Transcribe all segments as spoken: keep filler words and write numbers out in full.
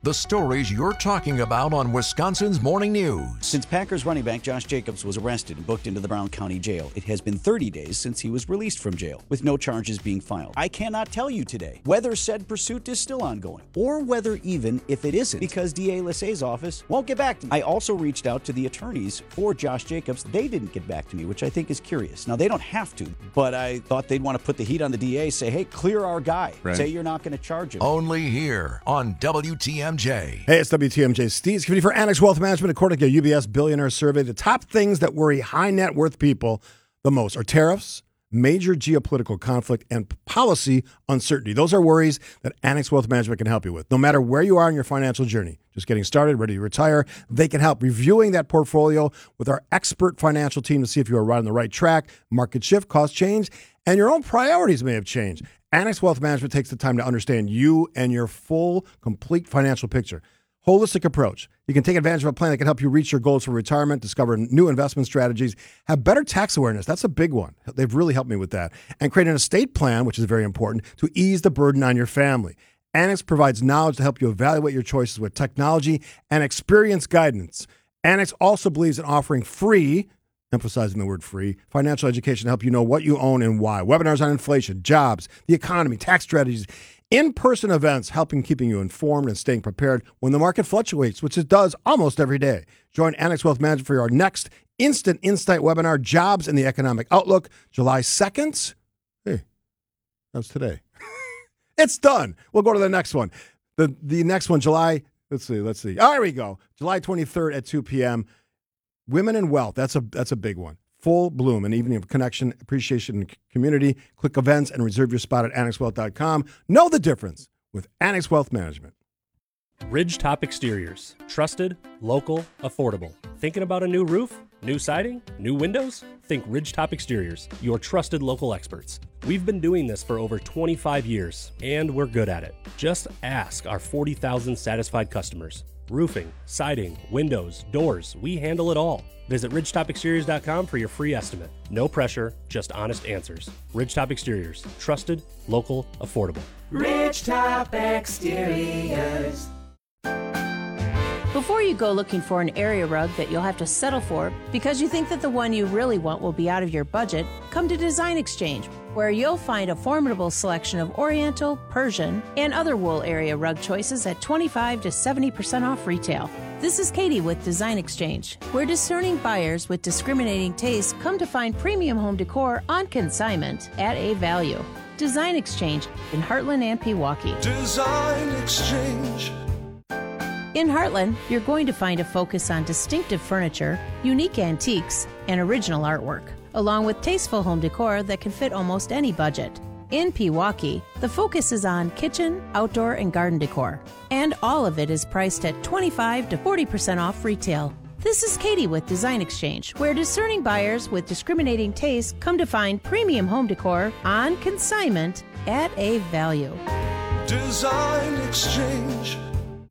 The stories you're talking about on Wisconsin's Morning News. Since Packers running back Josh Jacobs was arrested and booked into the Brown County Jail, it has been thirty days since he was released from jail, with no charges being filed. I cannot tell you today whether said pursuit is still ongoing, or whether even if it isn't, because D A Lissay's office won't get back to me. I also reached out to the attorneys for Josh Jacobs. They didn't get back to me, which I think is curious. Now, they don't have to, but I thought they'd want to put the heat on the D A, say, hey, clear our guy. Right. Say you're not going to charge him. Only here on W T M J. Hey, it's W T M J. Steve, committee for Annex Wealth Management. According to a U B S Billionaire Survey, the top things that worry high net worth people the most are tariffs, major geopolitical conflict, and policy uncertainty. Those are worries that Annex Wealth Management can help you with. No matter where you are in your financial journey, just getting started, ready to retire, they can help reviewing that portfolio with our expert financial team to see if you are right on the right track, market shift, cost change, and your own priorities may have changed. Annex Wealth Management takes the time to understand you and your full, complete financial picture. Holistic approach. You can take advantage of a plan that can help you reach your goals for retirement, discover new investment strategies, have better tax awareness. That's a big one. They've really helped me with that. And create an estate plan, which is very important, to ease the burden on your family. Annex provides knowledge to help you evaluate your choices with technology and experience guidance. Annex also believes in offering free, emphasizing the word free, financial education to help you know what you own and why. Webinars on inflation, jobs, the economy, tax strategies, in-person events helping keeping you informed and staying prepared when the market fluctuates, which it does almost every day. Join Annex Wealth Management for our next Instant Insight webinar, Jobs and the Economic Outlook, July second. Hey, that's today. It's done. We'll go to the next one. The the next one, July, let's see, let's see. Oh, here we go. July twenty-third at two p.m. Women and Wealth. That's a that's a big one. Full bloom, an evening of connection, appreciation, and community. Click events and reserve your spot at annex wealth dot com. Know the difference with Annex Wealth Management. Ridgetop Exteriors. Trusted, local, affordable. Thinking about a new roof? New siding? New windows? Think Ridgetop Exteriors, your trusted local experts. We've been doing this for over twenty-five years, and we're good at it. Just ask our forty thousand satisfied customers. Roofing, siding, windows, doors, we handle it all. Visit ridgetop exteriors dot com for your free estimate. No pressure, just honest answers. Ridgetop Exteriors. Trusted, local, affordable. Ridgetop Exteriors. Before you go looking for an area rug that you'll have to settle for because you think that the one you really want will be out of your budget, come to Design Exchange, where you'll find a formidable selection of Oriental, Persian, and other wool area rug choices at twenty-five to seventy percent off retail. This is Katie with Design Exchange, where discerning buyers with discriminating tastes come to find premium home decor on consignment at a value. Design Exchange in Heartland and Pewaukee. Design Exchange. In Heartland, you're going to find a focus on distinctive furniture, unique antiques, and original artwork, along with tasteful home decor that can fit almost any budget. In Pewaukee, the focus is on kitchen, outdoor, and garden decor, and all of it is priced at twenty-five to forty percent off retail. This is Katie with Design Exchange, where discerning buyers with discriminating tastes come to find premium home decor on consignment at a value. Design Exchange.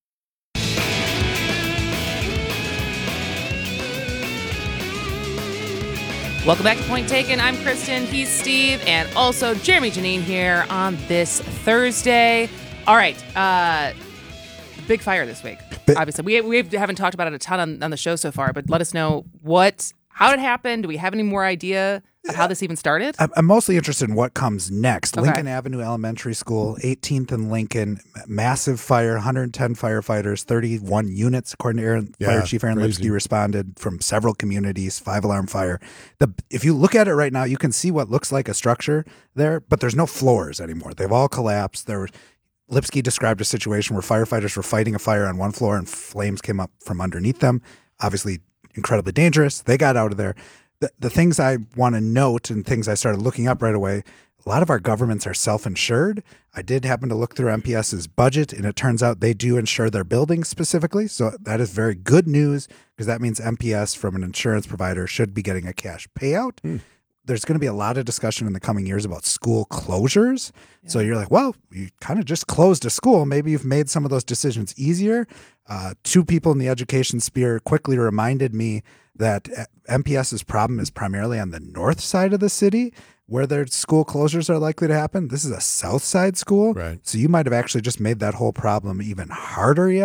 Welcome back to Point Taken. I'm Kristen, he's Steve, and also Jeremy Janine here on this Thursday. All right, uh, big fire this week. Obviously, we we haven't talked about it a ton on, on the show so far, but let us know what, how it happened. Do we have any more idea of how this even started? I'm mostly interested in what comes next. Okay. Lincoln Avenue Elementary School, eighteenth and Lincoln, massive fire, one hundred ten firefighters, thirty-one units, according to Aaron, Yeah, Fire Chief Aaron crazy. Lipsky, responded from several communities, five-alarm fire. The If you look at it right now, you can see what looks like a structure there, but there's no floors anymore. They've all collapsed. There were, Lipsky described a situation where firefighters were fighting a fire on one floor and flames came up from underneath them. Obviously, incredibly dangerous. They got out of there. The, the things I want to note and things I started looking up right away, a lot of our governments are self-insured. I did happen to look through M P S's budget, and it turns out they do insure their buildings specifically. So that is very good news because that means M P S from an insurance provider should be getting a cash payout. Hmm. There's going to be a lot of discussion in the coming years about school closures. Yeah. So you're like, well, you kind of just closed a school. Maybe you've made some of those decisions easier. Uh, two people in the education sphere quickly reminded me that M P S's problem is primarily on the north side of the city where their school closures are likely to happen. This is a south side school. Right. So you might have actually just made that whole problem even harder yet.